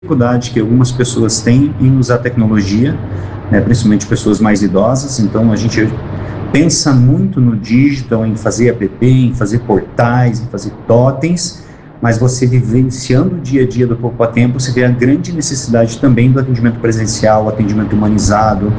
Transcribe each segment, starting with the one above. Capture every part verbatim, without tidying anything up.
dificuldade que algumas pessoas têm em usar tecnologia, né, principalmente pessoas mais idosas. Então a gente pensa muito no digital, em fazer app, em fazer portais, em fazer totens, mas você vivenciando o dia a dia do Poupa Tempo, você vê a grande necessidade também do atendimento presencial, atendimento humanizado.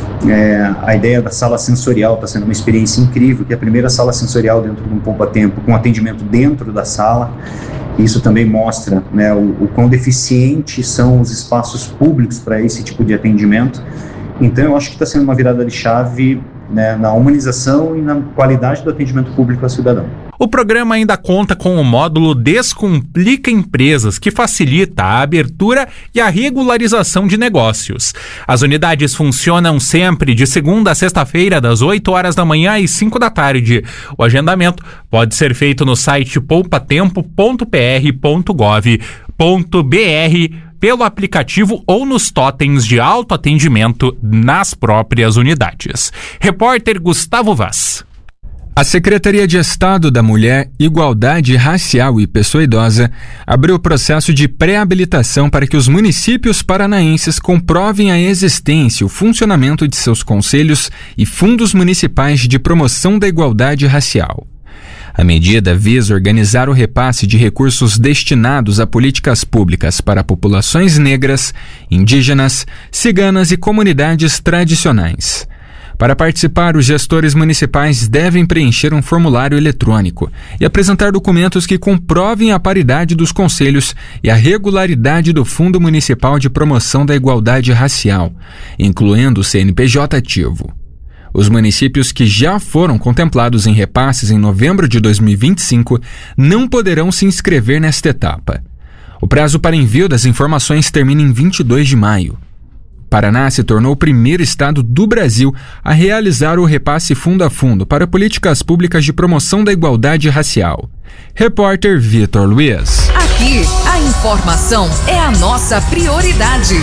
É, a ideia da sala sensorial está sendo uma experiência incrível, que é a primeira sala sensorial dentro de um Poupa Tempo, com atendimento dentro da sala. Isso também mostra, né, o, o quão deficientes são os espaços públicos para esse tipo de atendimento. Então, eu acho que está sendo uma virada de chave, né, na humanização e na qualidade do atendimento público ao cidadão. O programa ainda conta com o módulo Descomplica Empresas, que facilita a abertura e a regularização de negócios. As unidades funcionam sempre de segunda a sexta-feira, das oito horas da manhã às cinco da tarde. O agendamento pode ser feito no site poupatempo ponto p r ponto gov ponto b r, pelo aplicativo ou nos totens de autoatendimento nas próprias unidades. Repórter Gustavo Vaz. A Secretaria de Estado da Mulher, Igualdade Racial e Pessoa Idosa abriu o processo de pré-habilitação para que os municípios paranaenses comprovem a existência e o funcionamento de seus conselhos e fundos municipais de promoção da igualdade racial. A medida visa organizar o repasse de recursos destinados a políticas públicas para populações negras, indígenas, ciganas e comunidades tradicionais. Para participar, os gestores municipais devem preencher um formulário eletrônico e apresentar documentos que comprovem a paridade dos conselhos e a regularidade do Fundo Municipal de Promoção da Igualdade Racial, incluindo o C N P J ativo. Os municípios que já foram contemplados em repasses em novembro de dois mil e vinte e cinco não poderão se inscrever nesta etapa. O prazo para envio das informações termina em vinte e dois de maio. Paraná se tornou o primeiro estado do Brasil a realizar o repasse fundo a fundo para políticas públicas de promoção da igualdade racial. Repórter Vitor Luiz. Aqui, a informação é a nossa prioridade.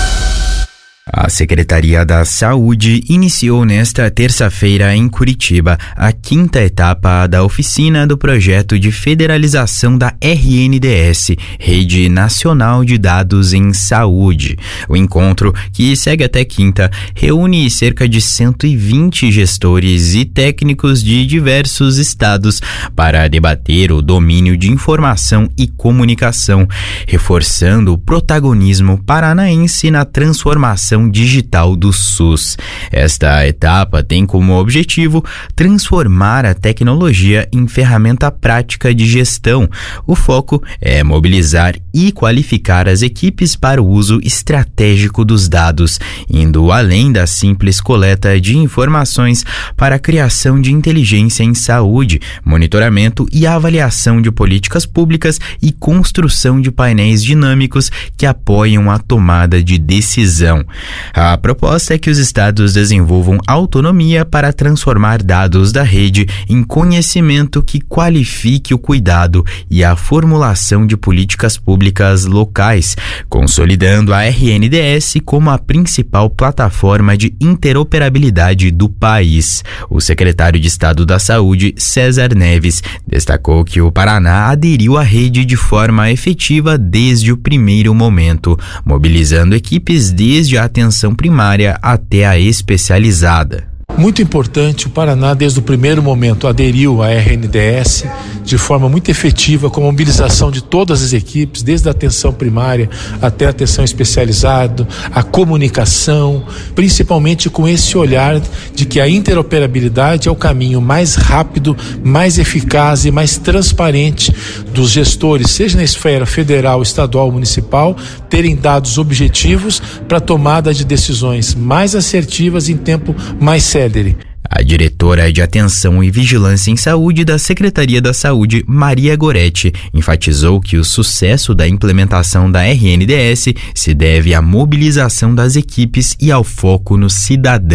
A Secretaria da Saúde iniciou nesta terça-feira em Curitiba a quinta etapa da oficina do projeto de federalização da R N D S, Rede Nacional de Dados em Saúde. O encontro, que segue até quinta, reúne cerca de cento e vinte gestores e técnicos de diversos estados para debater o domínio de informação e comunicação, reforçando o protagonismo paranaense na transformação digital do SUS. Esta etapa tem como objetivo transformar a tecnologia em ferramenta prática de gestão. O foco é mobilizar e qualificar as equipes para o uso estratégico dos dados, indo além da simples coleta de informações para a criação de inteligência em saúde, monitoramento e avaliação de políticas públicas e construção de painéis dinâmicos que apoiam a tomada de decisão. A proposta é que os estados desenvolvam autonomia para transformar dados da rede em conhecimento que qualifique o cuidado e a formulação de políticas públicas locais, consolidando a R N D S como a principal plataforma de interoperabilidade do país. O secretário de Estado da Saúde, César Neves, destacou que o Paraná aderiu à rede de forma efetiva desde o primeiro momento, mobilizando equipes desde a atenção primária até a especializada. Muito importante, o Paraná desde o primeiro momento aderiu à R N D S de forma muito efetiva, com a mobilização de todas as equipes, desde a atenção primária até a atenção especializada, a comunicação, principalmente com esse olhar de que a interoperabilidade é o caminho mais rápido, mais eficaz e mais transparente dos gestores, seja na esfera federal, estadual ou municipal, terem dados objetivos para a tomada de decisões mais assertivas em tempo mais célere. A diretora de Atenção e Vigilância em Saúde da Secretaria da Saúde, Maria Goretti, enfatizou que o sucesso da implementação da R N D S se deve à mobilização das equipes e ao foco no cidadão.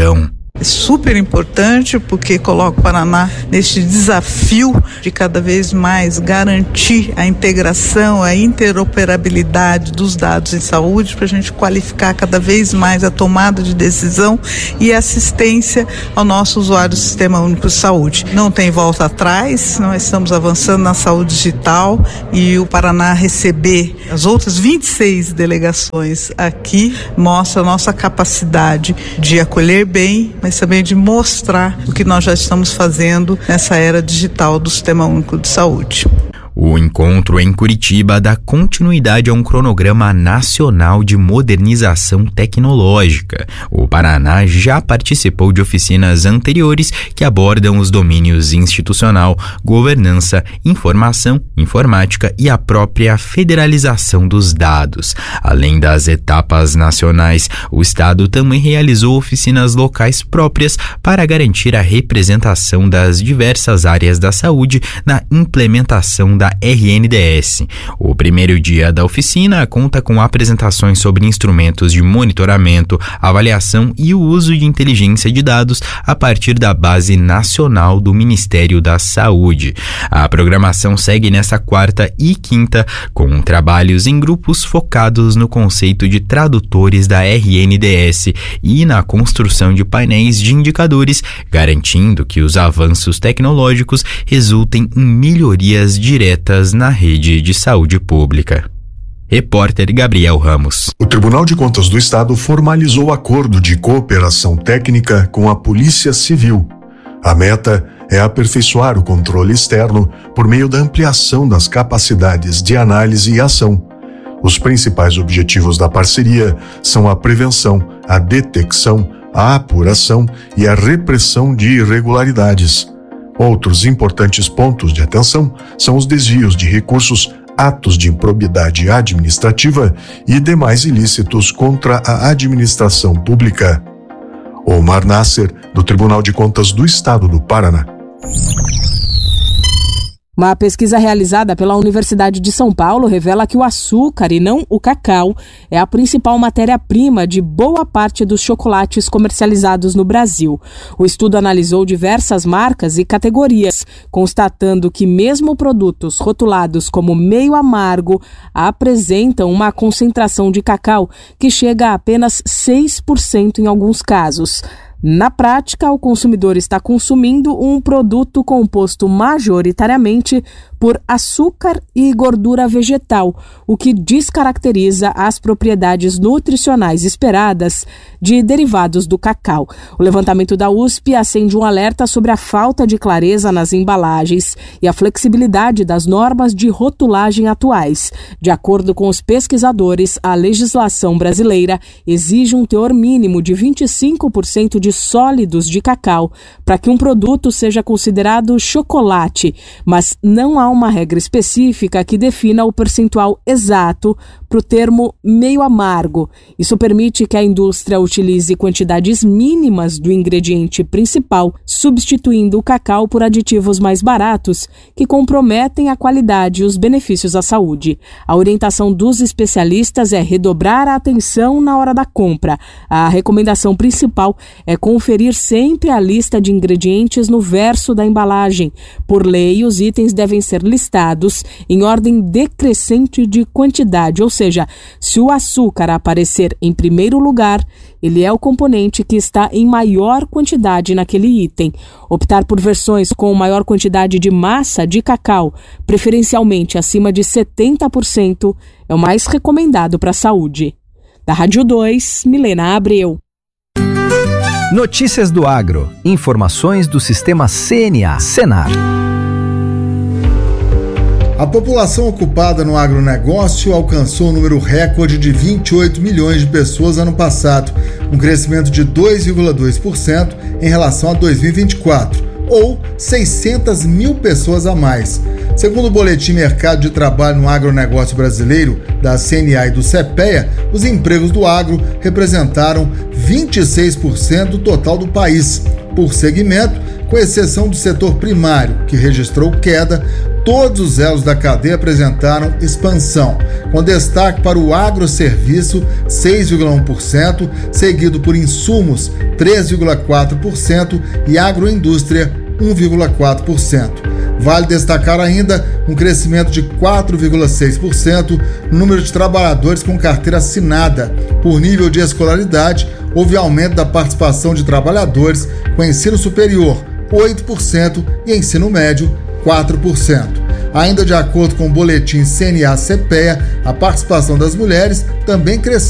É super importante porque coloca o Paraná neste desafio de cada vez mais garantir a integração, a interoperabilidade dos dados em saúde para a gente qualificar cada vez mais a tomada de decisão e assistência ao nosso usuário do Sistema Único de Saúde. Não tem volta atrás, nós estamos avançando na saúde digital e o Paraná receber as outras vinte e seis delegações aqui mostra a nossa capacidade de acolher bem, mas também de mostrar o que nós já estamos fazendo nessa era digital do Sistema Único de Saúde. O encontro em Curitiba dá continuidade a um cronograma nacional de modernização tecnológica. O Paraná já participou de oficinas anteriores que abordam os domínios institucional, governança, informação, informática e a própria federalização dos dados. Além das etapas nacionais, o Estado também realizou oficinas locais próprias para garantir a representação das diversas áreas da saúde na implementação da R N D S. O primeiro dia da oficina conta com apresentações sobre instrumentos de monitoramento, avaliação e o uso de inteligência de dados a partir da base nacional do Ministério da Saúde. A programação segue nesta quarta e quinta com trabalhos em grupos focados no conceito de tradutores da R N D S e na construção de painéis de indicadores, garantindo que os avanços tecnológicos resultem em melhorias diretas na rede de saúde pública. Repórter Gabriel Ramos. O Tribunal de Contas do Estado formalizou o acordo de cooperação técnica com a Polícia Civil. A meta é aperfeiçoar o controle externo por meio da ampliação das capacidades de análise e ação. Os principais objetivos da parceria são a prevenção, a detecção, a apuração e a repressão de irregularidades. Outros importantes pontos de atenção são os desvios de recursos, atos de improbidade administrativa e demais ilícitos contra a administração pública. Omar Nasser, do Tribunal de Contas do Estado do Paraná. Uma pesquisa realizada pela Universidade de São Paulo revela que o açúcar, e não o cacau, é a principal matéria-prima de boa parte dos chocolates comercializados no Brasil. O estudo analisou diversas marcas e categorias, constatando que mesmo produtos rotulados como meio amargo apresentam uma concentração de cacau que chega a apenas seis por cento em alguns casos. Na prática, o consumidor está consumindo um produto composto majoritariamente por açúcar e gordura vegetal, o que descaracteriza as propriedades nutricionais esperadas de derivados do cacau. O levantamento da U S P acende um alerta sobre a falta de clareza nas embalagens e a flexibilidade das normas de rotulagem atuais. De acordo com os pesquisadores, a legislação brasileira exige um teor mínimo de vinte e cinco por cento de sólidos de cacau para que um produto seja considerado chocolate, mas não há uma regra específica que defina o percentual exato para o termo meio amargo. Isso permite que a indústria utilize quantidades mínimas do ingrediente principal, substituindo o cacau por aditivos mais baratos que comprometem a qualidade e os benefícios à saúde. A orientação dos especialistas é redobrar a atenção na hora da compra. A recomendação principal é conferir sempre a lista de ingredientes no verso da embalagem. Por lei, os itens devem ser listados em ordem decrescente de quantidade, ou seja, se o açúcar aparecer em primeiro lugar, ele é o componente que está em maior quantidade naquele item. Optar por versões com maior quantidade de massa de cacau, preferencialmente acima de setenta por cento, é o mais recomendado para a saúde. Da Rádio dois, Milena Abreu. Notícias do Agro. Informações do Sistema C N A, Senar. A população ocupada no agronegócio alcançou um número recorde de vinte e oito milhões de pessoas ano passado, um crescimento de dois vírgula dois por cento em relação a dois mil e vinte e quatro, ou seiscentas mil pessoas a mais. Segundo o Boletim Mercado de Trabalho no Agronegócio Brasileiro, da C N A e do CEPEA, os empregos do agro representaram vinte e seis por cento do total do país. Por segmento, com exceção do setor primário, que registrou queda, todos os elos da cadeia apresentaram expansão, com destaque para o agroserviço, seis vírgula um por cento, seguido por insumos, três vírgula quatro por cento e agroindústria, um vírgula quatro por cento. Vale destacar ainda um crescimento de quatro vírgula seis por cento no número de trabalhadores com carteira assinada. Por nível de escolaridade, houve aumento da participação de trabalhadores com ensino superior, oito por cento, e ensino médio, quatro por cento. Ainda de acordo com o boletim C N A-CEPEA, a participação das mulheres também cresceu